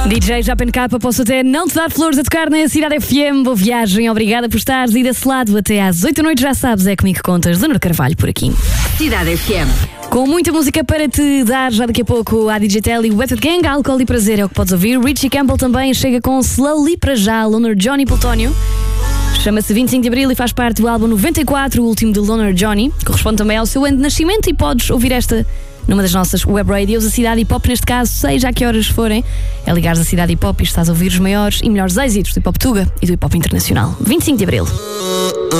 DJ JPNK, posso até não te dar flores a tocar na Cidade FM. Boa viagem, obrigada por estares e desse lado até às 8 da noite, já sabes, é comigo que contas. Dona Carvalho por aqui. Cidade FM. Com muita música para te dar, já daqui a pouco a DJ Telly, Wetted Gang, Álcool e Prazer é o que podes ouvir. Richie Campbell também chega com Slowly para já, Loner Johnny Plutónio. Chama-se 25 de Abril e faz parte do álbum 94, o último de Loner Johnny. Corresponde também ao seu ano de nascimento e podes ouvir esta numa das nossas web radios, a Cidade Hip Hop, neste caso, seja a que horas forem. É ligares a Cidade Hip Hop e estás a ouvir os maiores e melhores êxitos do hip hop tuga e do hip hop internacional. 25 de Abril.